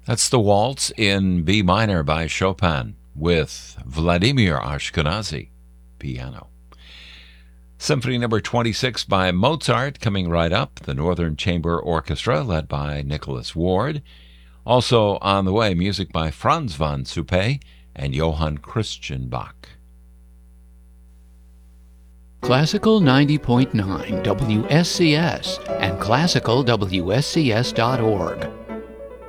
That's the Waltz in B minor by Chopin with Vladimir Ashkenazy, piano. Symphony number 26 by Mozart coming right up. The Northern Chamber Orchestra led by Nicholas Ward. Also on the way, music by Franz von Suppé and Johann Christian Bach. Classical 90.9 WSCS and classicalwscs.org.